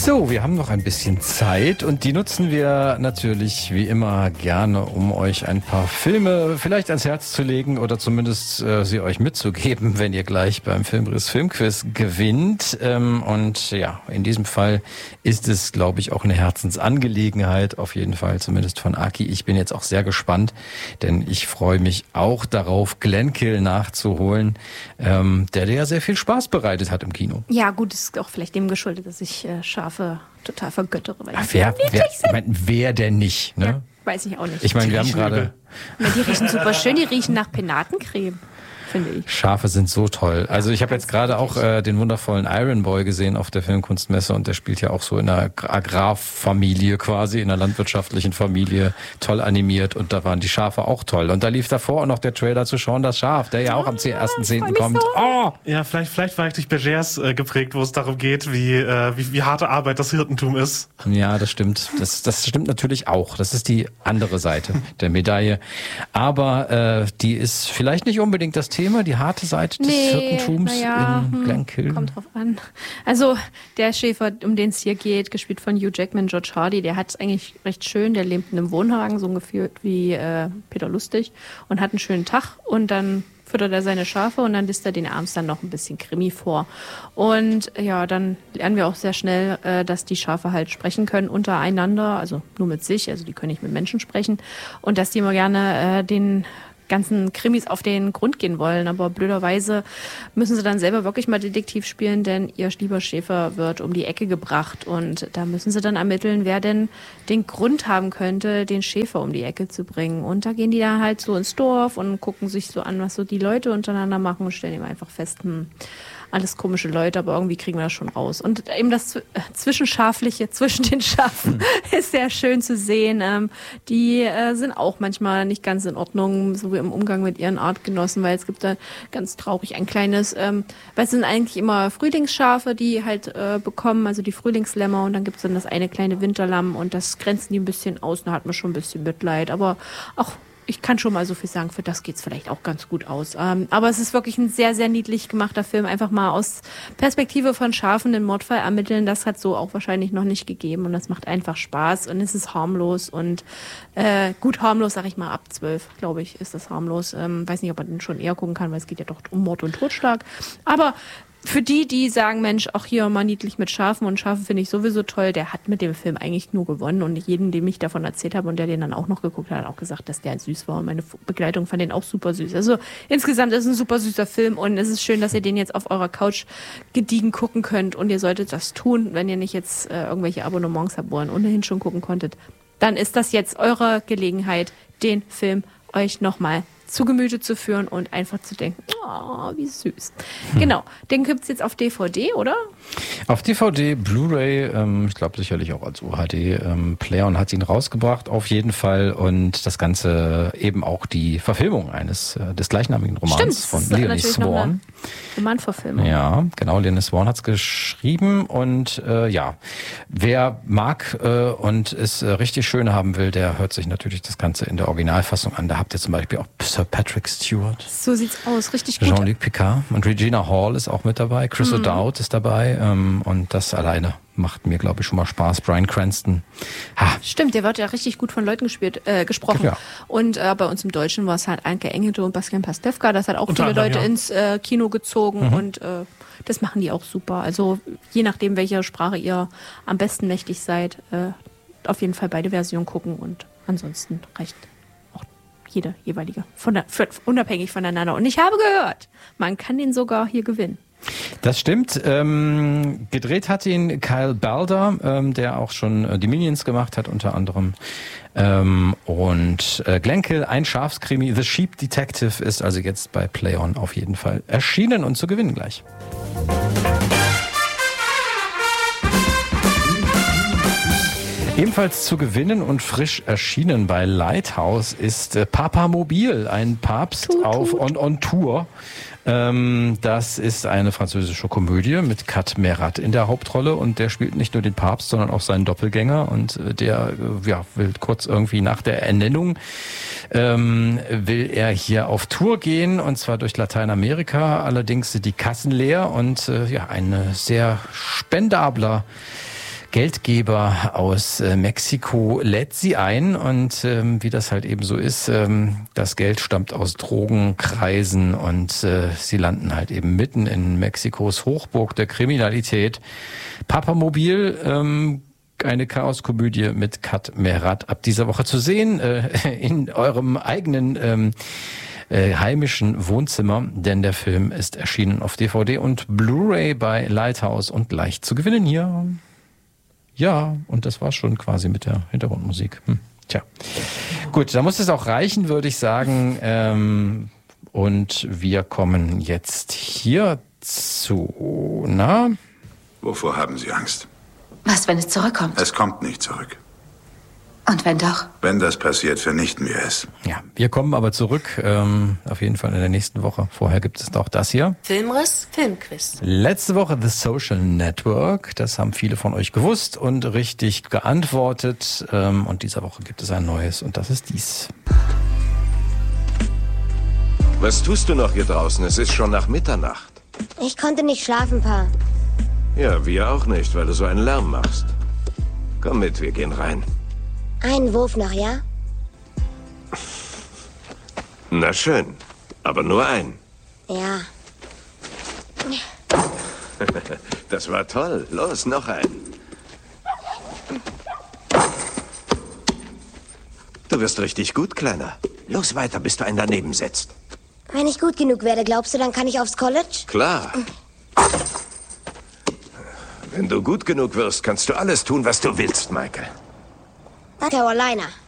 So, wir haben noch ein bisschen Zeit und die nutzen wir natürlich wie immer gerne, um euch ein paar Filme vielleicht ans Herz zu legen oder zumindest sie euch mitzugeben, wenn ihr gleich beim Filmriss Filmquiz gewinnt. Und ja, in diesem Fall ist es, glaube ich, auch eine Herzensangelegenheit, auf jeden Fall, zumindest von Aki. Ich bin jetzt auch sehr gespannt, denn ich freue mich auch darauf, Glenkill nachzuholen, der ja sehr viel Spaß bereitet hat im Kino. Ja, gut, es ist auch vielleicht dem geschuldet, dass ich Schafe total vergöttere. Weil wer denn nicht? Ne? Ja, weiß ich auch nicht. Ich meine, wir haben gerade... Die riechen super schön, die riechen nach Penatencreme, finde ich. Schafe sind so toll. Also ich habe jetzt gerade auch den wundervollen Iron Boy gesehen auf der Filmkunstmesse und der spielt ja auch so in einer Agrarfamilie quasi, in einer landwirtschaftlichen Familie, toll animiert und da waren die Schafe auch toll. Und da lief davor auch noch der Trailer zu Shaun das Schaf, der ja auch am 1.10. kommt. So. Oh! Ja, vielleicht war ich durch Bergers geprägt, wo es darum geht, wie harte Arbeit das Hirtentum ist. Ja, das stimmt. Das stimmt natürlich auch. Das ist die andere Seite der Medaille. Aber die ist vielleicht nicht unbedingt das Thema, die harte Seite des Hirtentums in Glenkill. Kommt drauf an. Also der Schäfer, um den es hier geht, gespielt von Hugh Jackman, George Hardy, der hat es eigentlich recht schön. Der lebt in einem Wohnwagen, so ungefähr wie Peter Lustig und hat einen schönen Tag und dann füttert er seine Schafe und dann liest er den abends dann noch ein bisschen Krimi vor. Und ja, dann lernen wir auch sehr schnell, dass die Schafe halt sprechen können untereinander, also nur mit sich, also die können nicht mit Menschen sprechen und dass die immer gerne den ganzen Krimis auf den Grund gehen wollen. Aber blöderweise müssen sie dann selber wirklich mal Detektiv spielen, denn ihr lieber Schäfer wird um die Ecke gebracht und da müssen sie dann ermitteln, wer denn den Grund haben könnte, den Schäfer um die Ecke zu bringen. Und da gehen die dann halt so ins Dorf und gucken sich so an, was so die Leute untereinander machen und stellen eben einfach fest, alles komische Leute, aber irgendwie kriegen wir das schon raus. Und eben das Zwischenschafliche zwischen den Schafen ist sehr schön zu sehen. Die sind auch manchmal nicht ganz in Ordnung, so wie im Umgang mit ihren Artgenossen, weil es gibt da ganz traurig ein kleines, weil es sind eigentlich immer Frühlingsschafe, die halt bekommen, also die Frühlingslämmer und dann gibt es dann das eine kleine Winterlamm und das grenzen die ein bisschen aus, da hat man schon ein bisschen Mitleid, aber auch ich kann schon mal so viel sagen, für das geht's vielleicht auch ganz gut aus. Aber es ist wirklich ein sehr, sehr niedlich gemachter Film. Einfach mal aus Perspektive von Schafen den Mordfall ermitteln. Das hat so auch wahrscheinlich noch nicht gegeben. Und das macht einfach Spaß. Und es ist harmlos. Und gut harmlos, sag ich mal, ab 12, glaube ich, ist das harmlos. Weiß nicht, ob man den schon eher gucken kann, weil es geht ja doch um Mord und Totschlag. Aber für die sagen, Mensch, auch hier mal niedlich mit Schafen und Schafe finde ich sowieso toll, der hat mit dem Film eigentlich nur gewonnen und jeden, dem ich davon erzählt habe und der den dann auch noch geguckt hat, hat auch gesagt, dass der süß war und meine Begleitung fand den auch super süß. Also insgesamt ist es ein super süßer Film und es ist schön, dass ihr den jetzt auf eurer Couch gediegen gucken könnt und ihr solltet das tun, wenn ihr nicht jetzt irgendwelche Abonnements habt, wo ihr ohnehin schon gucken konntet. Dann ist das jetzt eure Gelegenheit, den Film euch nochmal zu Gemüte zu führen und einfach zu denken, oh, wie süß. Genau, den gibt's jetzt auf DVD, oder? Auf DVD, Blu-ray, ich glaube sicherlich auch als UHD-Player und hat ihn rausgebracht, auf jeden Fall. Und das Ganze eben auch die Verfilmung des gleichnamigen Romans von Leonie Swan. Romanverfilmung. Ja, genau, Leonie Swan hat's geschrieben und ja, wer mag und es richtig schön haben will, der hört sich natürlich das Ganze in der Originalfassung an. Da habt ihr zum Beispiel auch Sir Patrick Stewart. So sieht's aus, richtig gut. Jean-Luc Picard und Regina Hall ist auch mit dabei. Chris O'Dowd ist dabei und das alleine macht mir, glaube ich, schon mal Spaß. Bryan Cranston. Stimmt, der wird ja richtig gut von Leuten gesprochen. Ja. Und bei uns im Deutschen war es halt Anke Engelke und Bastian Pastewka. Das hat auch viele Leute ins Kino gezogen und das machen die auch super. Also je nachdem, welcher Sprache ihr am besten mächtig seid, auf jeden Fall beide Versionen gucken und ansonsten reicht jede jeweilige, unabhängig voneinander. Und ich habe gehört, man kann den sogar hier gewinnen. Das stimmt. Gedreht hat ihn Kyle Balder, der auch schon die Minions gemacht hat, unter anderem. Und Glenkill, ein Schafskrimi, The Sheep Detective, ist also jetzt bei Play-On auf jeden Fall erschienen und zu gewinnen gleich. Ebenfalls zu gewinnen und frisch erschienen bei Lighthouse ist Papamobil, ein Papst on Tour. Das ist eine französische Komödie mit Kat Merat in der Hauptrolle und der spielt nicht nur den Papst, sondern auch seinen Doppelgänger und der will kurz irgendwie nach der Ernennung will er hier auf Tour gehen und zwar durch Lateinamerika. Allerdings sind die Kassen leer und ein sehr spendabler Geldgeber aus Mexiko lädt sie ein und wie das halt eben so ist, das Geld stammt aus Drogenkreisen und sie landen halt eben mitten in Mexikos Hochburg der Kriminalität. Papamobil, eine Chaoskomödie mit Kat Merat ab dieser Woche zu sehen in eurem eigenen heimischen Wohnzimmer, denn der Film ist erschienen auf DVD und Blu-ray bei Lighthouse und leicht zu gewinnen hier. Ja, und das war schon quasi mit der Hintergrundmusik. Tja, gut, da muss es auch reichen, würde ich sagen. Und wir kommen jetzt hier zu, na? Wovor haben Sie Angst? Was, wenn es zurückkommt? Es kommt nicht zurück. Und wenn doch? Wenn das passiert, vernichten wir es. Ja, wir kommen aber zurück, auf jeden Fall in der nächsten Woche. Vorher gibt es noch das hier. Filmriss, Filmquiz. Letzte Woche The Social Network. Das haben viele von euch gewusst und richtig geantwortet. Und dieser Woche gibt es ein neues und das ist dies. Was tust du noch hier draußen? Es ist schon nach Mitternacht. Ich konnte nicht schlafen, Pa. Ja, wir auch nicht, weil du so einen Lärm machst. Komm mit, wir gehen rein. Einen Wurf noch, ja? Na schön, aber nur einen. Ja. Das war toll. Los, noch einen. Du wirst richtig gut, Kleiner. Los weiter, bis du einen daneben setzt. Wenn ich gut genug werde, glaubst du, dann kann ich aufs College? Klar. Wenn du gut genug wirst, kannst du alles tun, was du willst, Michael. Carolina.